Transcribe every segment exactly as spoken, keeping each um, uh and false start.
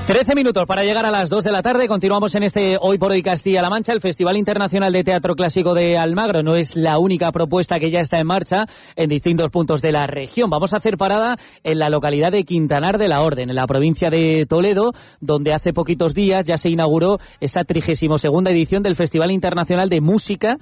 Trece minutos para llegar a las dos de la tarde. Continuamos en este Hoy por Hoy Castilla-La Mancha. El Festival Internacional de Teatro Clásico de Almagro no es la única propuesta que ya está en marcha en distintos puntos de la región. Vamos a hacer parada en la localidad de Quintanar de la Orden, en la provincia de Toledo, donde hace poquitos días ya se inauguró esa trigésima segunda edición del Festival Internacional de Música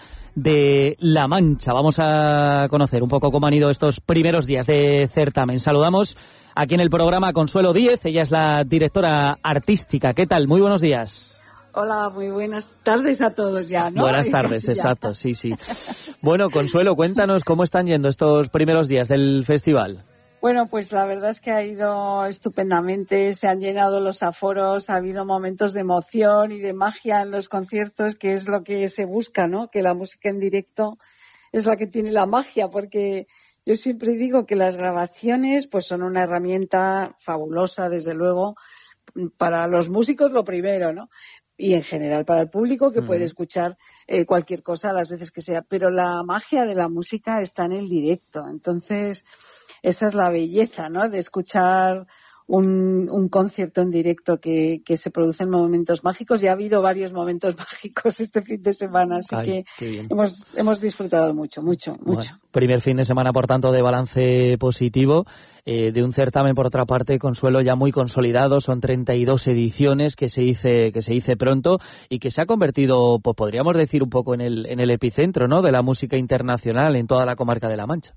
de La Mancha. Vamos a conocer un poco cómo han ido estos primeros días de certamen. Saludamos aquí en el programa Consuelo Díez, ella es la directora artística. ¿Qué tal? Muy buenos días. Hola, muy buenas tardes a todos ya, ¿no? Buenas tardes, exacto, sí, sí. Bueno, Consuelo, cuéntanos cómo están yendo estos primeros días del festival. Bueno, pues la verdad es que ha ido estupendamente, se han llenado los aforos, ha habido momentos de emoción y de magia en los conciertos, que es lo que se busca, ¿no? Que la música en directo es la que tiene la magia, porque yo siempre digo que las grabaciones pues son una herramienta fabulosa, desde luego, para los músicos lo primero, ¿no? Y en general para el público que mm. puede escuchar eh, cualquier cosa las veces que sea. Pero la magia de la música está en el directo. Entonces, esa es la belleza, ¿no? De escuchar un, un concierto en directo que, que se producen momentos mágicos, y ha habido varios momentos mágicos este fin de semana, así Ay, que hemos, hemos disfrutado mucho, mucho, mucho. Bueno, primer fin de semana, por tanto, de balance positivo, eh, de un certamen, por otra parte, Consuelo, ya muy consolidado, son treinta y dos ediciones que se dice, que se dice pronto y que se ha convertido, pues podríamos decir, un poco en el, en el epicentro, ¿no?, de la música internacional en toda la comarca de La Mancha.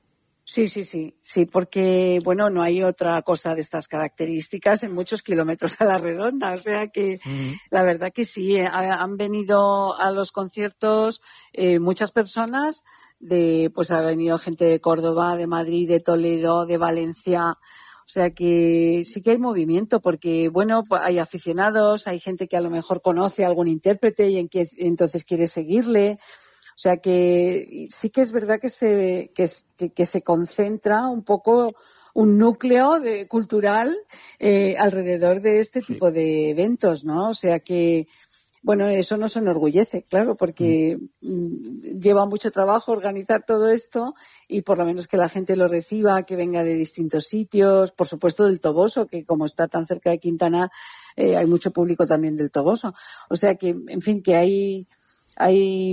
Sí, sí, sí, sí, porque, bueno, no hay otra cosa de estas características en muchos kilómetros a la redonda, o sea que mm. la verdad que sí, eh, han venido a los conciertos eh, muchas personas, de, pues ha venido gente de Córdoba, de Madrid, de Toledo, de Valencia, o sea que sí que hay movimiento, porque, bueno, hay aficionados, hay gente que a lo mejor conoce a algún intérprete y en que, entonces quiere seguirle. O sea que sí que es verdad que se que, que, que se concentra un poco un núcleo de, cultural eh, alrededor de este sí. tipo de eventos, ¿no? O sea que, bueno, eso nos enorgullece, claro, porque mm. lleva mucho trabajo organizar todo esto, y por lo menos que la gente lo reciba, que venga de distintos sitios, por supuesto del Toboso, que como está tan cerca de Quintana, eh, hay mucho público también del Toboso. O sea que, en fin, que hay... hay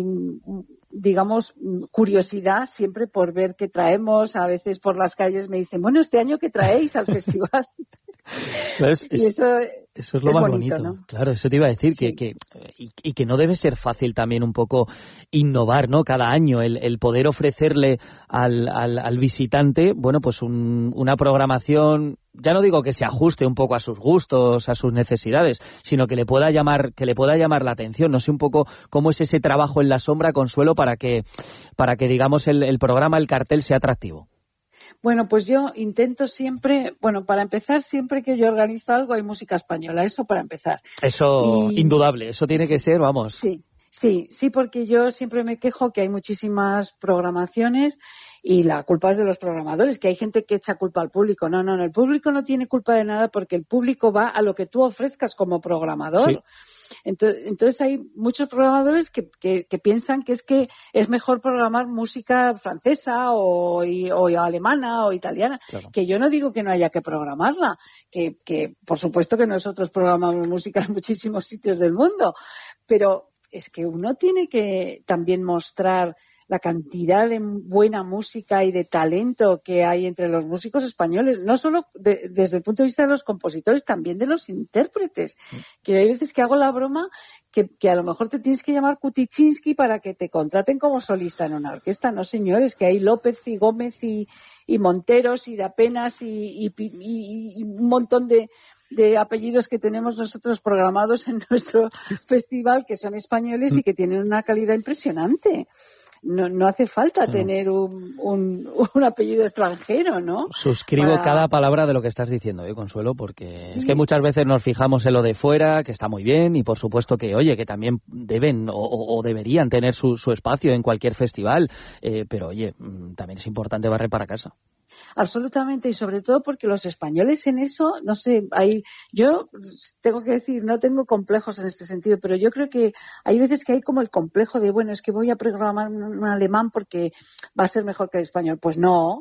digamos, curiosidad siempre por ver qué traemos. A veces por las calles me dicen, bueno, ¿este año qué traéis al festival? Claro, es, y eso, eso es lo es más bonito, bonito, ¿no? Claro, eso te iba a decir, sí. que, que y, y que no debe ser fácil también un poco innovar, ¿no? Cada año, el, el poder ofrecerle al, al, al visitante, bueno, pues un, una programación, ya no digo que se ajuste un poco a sus gustos, a sus necesidades, sino que le pueda llamar, que le pueda llamar la atención. No sé un poco cómo es ese trabajo en la sombra, Consuelo, para que, para que digamos el, el programa, el cartel sea atractivo. Bueno, pues yo intento siempre, bueno, para empezar, siempre que yo organizo algo hay música española, eso para empezar. Eso, y, indudable, eso tiene sí, que ser, vamos. Sí, sí, sí, porque yo siempre me quejo que hay muchísimas programaciones y la culpa es de los programadores, que hay gente que echa culpa al público. No, no, no, el público no tiene culpa de nada, porque el público va a lo que tú ofrezcas como programador. Sí. Entonces, entonces hay muchos programadores que, que, que piensan que es que es mejor programar música francesa o, o alemana o italiana, claro. Que yo no digo que no haya que programarla, que, que por supuesto que nosotros programamos música en muchísimos sitios del mundo, pero es que uno tiene que también mostrar la cantidad de buena música y de talento que hay entre los músicos españoles, no solo de, desde el punto de vista de los compositores, también de los intérpretes. Sí. Que hay veces que hago la broma que, que a lo mejor te tienes que llamar Kutichinsky para que te contraten como solista en una orquesta. No, señores, que hay López y Gómez y, y Monteros y de Apenas y, y, y, y un montón de... de apellidos que tenemos nosotros programados en nuestro festival, que son españoles y que tienen una calidad impresionante. No, no hace falta tener un, un, un apellido extranjero, ¿no? Suscribo Para... cada palabra de lo que estás diciendo, ¿eh, Consuelo? Porque sí. Es que muchas veces nos fijamos en lo de fuera, que está muy bien, y por supuesto que, oye, que también deben o, o deberían tener su, su espacio en cualquier festival, eh, pero, oye, también es importante barrer para casa. Absolutamente, y sobre todo porque los españoles en eso, no sé, hay, yo tengo que decir, no tengo complejos en este sentido, pero yo creo que hay veces que hay como el complejo de, bueno, es que voy a programar un alemán porque va a ser mejor que el español. Pues no,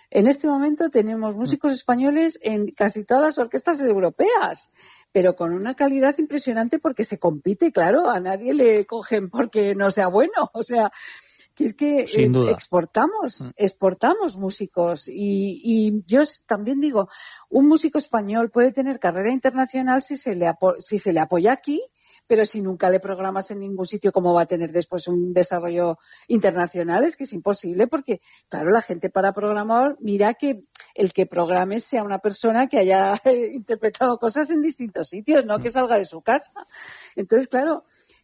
En este momento tenemos músicos españoles en casi todas las orquestas europeas, pero con una calidad impresionante porque se compite, claro, a nadie le cogen porque no sea bueno, o sea, que es que eh, exportamos, exportamos músicos y, y yo también digo, un músico español puede tener carrera internacional si se le, apo- si se le apoya aquí, pero si nunca le programas en ningún sitio, ¿cómo va a tener después un desarrollo internacional? Es que es imposible porque, claro, la gente para programar, mira que el que programe sea una persona que haya interpretado cosas en distintos sitios, no que salga de su casa. Entonces, claro,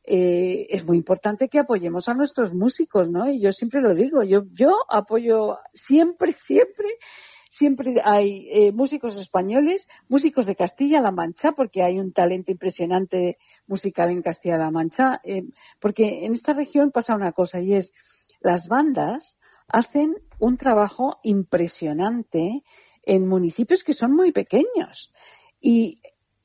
eh, es muy importante que apoyemos a nuestros músicos, ¿no? Y yo siempre lo digo, yo, yo apoyo siempre, siempre... Siempre hay eh, músicos españoles, músicos de Castilla-La Mancha, porque hay un talento impresionante musical en Castilla-La Mancha, eh, porque en esta región pasa una cosa y es, las bandas hacen un trabajo impresionante en municipios que son muy pequeños y,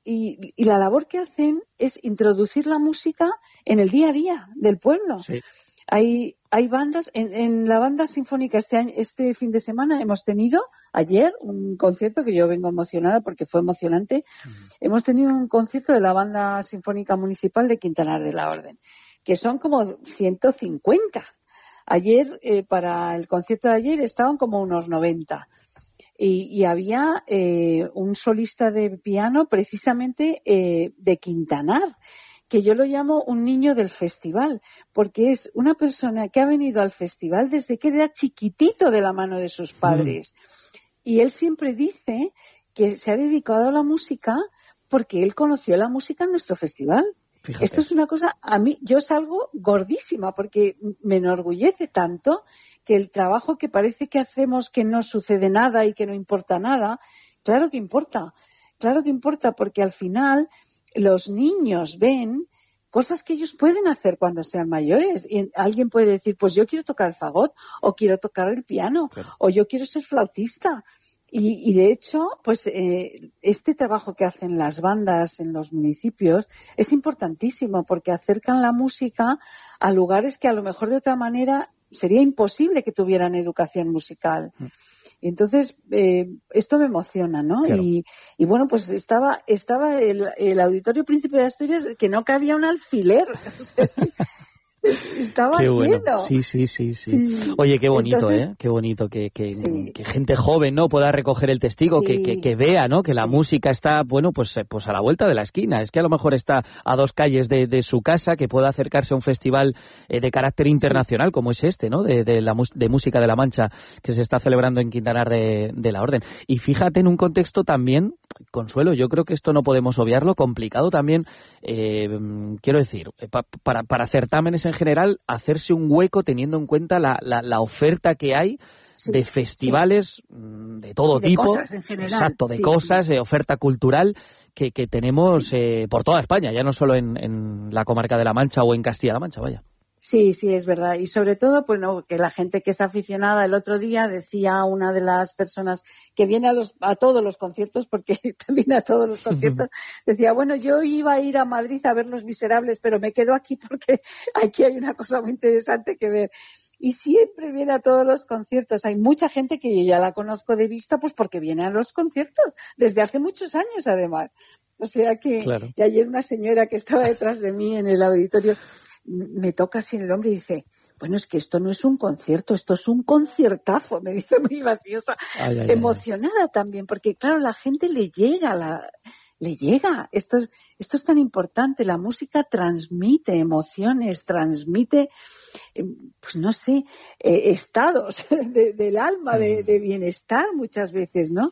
y, y la labor que hacen es introducir la música en el día a día del pueblo. Sí. Hay, hay bandas, en, en la banda sinfónica este año, este fin de semana hemos tenido, ayer, un concierto que yo vengo emocionada porque fue emocionante. Uh-huh. Hemos tenido un concierto de la banda sinfónica municipal de Quintanar de la Orden, que son como ciento cincuenta. Ayer, eh, para el concierto de ayer, estaban como unos noventa. Y, y había eh, un solista de piano precisamente eh, de Quintanar, que yo lo llamo un niño del festival, porque es una persona que ha venido al festival desde que era chiquitito de la mano de sus padres. Mm. Y él siempre dice que se ha dedicado a la música porque él conoció la música en nuestro festival. Fíjate. Esto es una cosa, a mí, yo salgo gordísima porque me enorgullece tanto que el trabajo que parece que hacemos que no sucede nada y que no importa nada, claro que importa, claro que importa porque al final los niños ven cosas que ellos pueden hacer cuando sean mayores y alguien puede decir, pues yo quiero tocar el fagot o quiero tocar el piano claro. o yo quiero ser flautista y, y de hecho pues eh, este trabajo que hacen las bandas en los municipios es importantísimo porque acercan la música a lugares que a lo mejor de otra manera sería imposible que tuvieran educación musical. Mm. Entonces, eh, esto me emociona, ¿no? Claro. Y, y bueno, pues estaba estaba el, el Auditorio Príncipe de Asturias que no cabía un alfiler. O sea, es que estaba qué bueno. lleno. Sí, sí, sí, sí, sí. Oye, qué bonito, Entonces, ¿eh? Qué bonito que, que, sí. que gente joven, ¿no? Pueda recoger el testigo, sí. que, que, que vea, ¿no? Que sí. la música está, bueno, pues, pues a la vuelta de la esquina. Es que a lo mejor está a dos calles de, de su casa, que pueda acercarse a un festival eh, de carácter internacional sí. como es este, ¿no? De, de la de música de la Mancha que se está celebrando en Quintanar de, de la Orden. Y fíjate en un contexto también, Consuelo, yo creo que esto no podemos obviarlo, complicado también, eh, quiero decir, pa, para, para certámenes en general, hacerse un hueco teniendo en cuenta la, la, la oferta que hay sí, de festivales sí. de todo de tipo. Cosas en general. Exacto, de sí, cosas, sí. de oferta cultural que, que tenemos sí. eh, por toda España, ya no solo en, en la comarca de La Mancha o en Castilla-La Mancha, vaya. Sí, sí, es verdad. Y sobre todo, pues no, que la gente que es aficionada, el otro día decía una de las personas que viene a los, a todos los conciertos, porque también a todos los conciertos, decía, bueno, yo iba a ir a Madrid a ver Los Miserables, pero me quedo aquí porque aquí hay una cosa muy interesante que ver. Y siempre viene a todos los conciertos. Hay mucha gente que yo ya la conozco de vista, pues porque viene a los conciertos, desde hace muchos años además. O sea que, claro. Y ayer una señora que estaba detrás de mí en el auditorio, me toca así en el hombro y dice, bueno, es que esto no es un concierto, esto es un conciertazo, me dice muy graciosa, ay, ay, emocionada ay. También, porque claro, la gente le llega, la, le llega, esto, esto es tan importante, la música transmite emociones, transmite, pues no sé, eh, estados de, del alma, de, de bienestar muchas veces, ¿no?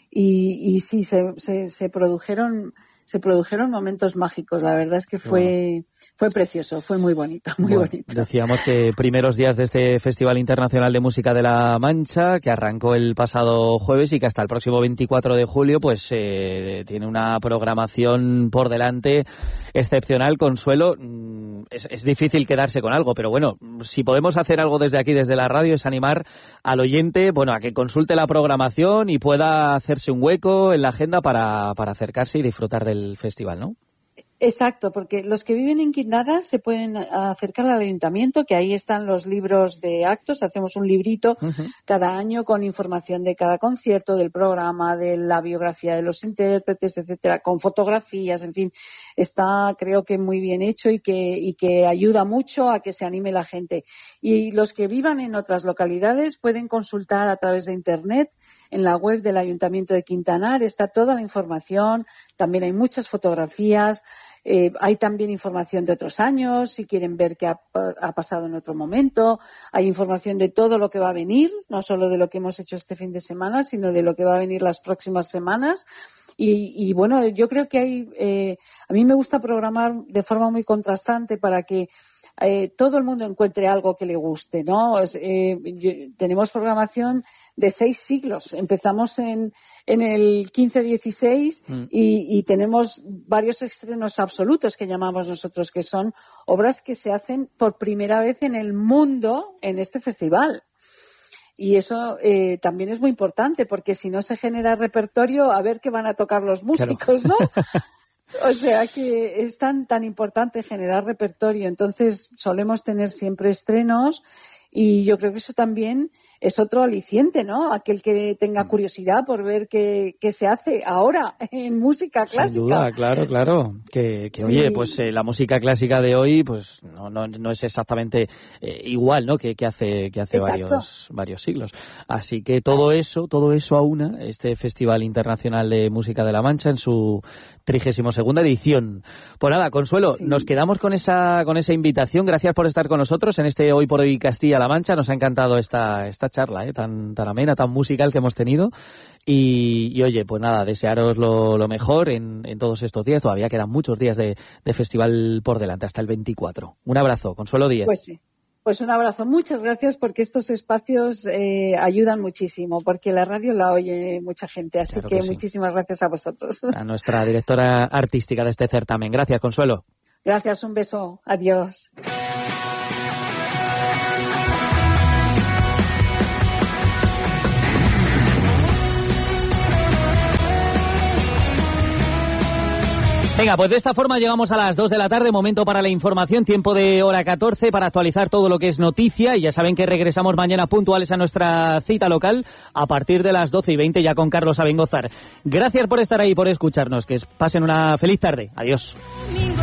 Y, y sí, se, se, se produjeron... se produjeron momentos mágicos, la verdad es que fue, fue precioso, fue muy bonito, muy bueno, bonito. Decíamos que primeros días de este Festival Internacional de Música de la Mancha, que arrancó el pasado jueves y que hasta el próximo veinticuatro de julio, pues eh, tiene una programación por delante excepcional. Consuelo, es, es difícil quedarse con algo, pero bueno, si podemos hacer algo desde aquí, desde la radio, es animar al oyente, bueno, a que consulte la programación y pueda hacerse un hueco en la agenda para, para acercarse y disfrutar del festival, ¿no? Exacto, porque los que viven en Quintana se pueden acercar al ayuntamiento, que ahí están los libros de actos. Hacemos un librito uh-huh. cada año con información de cada concierto, del programa, de la biografía de los intérpretes, etcétera, con fotografías, en fin. Está, creo que muy bien hecho y que, y que ayuda mucho a que se anime la gente. Y los que vivan en otras localidades pueden consultar a través de Internet. En la web del Ayuntamiento de Quintanar está toda la información, también hay muchas fotografías, eh, hay también información de otros años, si quieren ver qué ha, ha pasado en otro momento, hay información de todo lo que va a venir, no solo de lo que hemos hecho este fin de semana, sino de lo que va a venir las próximas semanas. Y, y bueno, yo creo que hay, eh, a mí me gusta programar de forma muy contrastante para que eh, todo el mundo encuentre algo que le guste, ¿no? Eh, yo, tenemos programación de seis siglos. Empezamos en, en el quince dieciséis mm. y, y tenemos varios estrenos absolutos que llamamos nosotros, que son obras que se hacen por primera vez en el mundo en este festival. Y eso eh, también es muy importante, porque si no se genera repertorio, a ver qué van a tocar los músicos, claro. ¿no? O sea que es tan, tan importante generar repertorio. Entonces solemos tener siempre estrenos y yo creo que eso también es otro aliciente, ¿no? Aquel que tenga curiosidad por ver qué, qué se hace ahora en música clásica. Sin duda, claro, claro. Que, que sí. Oye, pues eh, la música clásica de hoy pues no, no, no es exactamente eh, igual, ¿no? Que, que hace, que hace varios, varios siglos. Así que todo eso, todo eso aúna este Festival Internacional de Música de la Mancha en su trigésima segunda edición. Pues nada, Consuelo, sí. nos quedamos con esa, con esa invitación. Gracias por estar con nosotros en este Hoy por Hoy Castilla-La Mancha. Nos ha encantado esta, esta charla, ¿eh? tan, tan amena, tan musical que hemos tenido. Y, y oye, pues nada, desearos lo, lo mejor en, en todos estos días. Todavía quedan muchos días de, de festival por delante, hasta el veinticuatro. Un abrazo, Consuelo Díez. Pues sí. Pues un abrazo. Muchas gracias, porque estos espacios eh, ayudan muchísimo, porque la radio la oye mucha gente. Así claro que, que sí. muchísimas gracias a vosotros. A nuestra directora artística de este certamen. Gracias, Consuelo. Gracias, un beso. Adiós. Venga, pues de esta forma llegamos a las dos de la tarde, momento para la información, tiempo de hora catorce para actualizar todo lo que es noticia, y ya saben que regresamos mañana puntuales a nuestra cita local a partir de las doce y veinte ya con Carlos Abengozar. Gracias por estar ahí, por escucharnos, que pasen una feliz tarde. Adiós.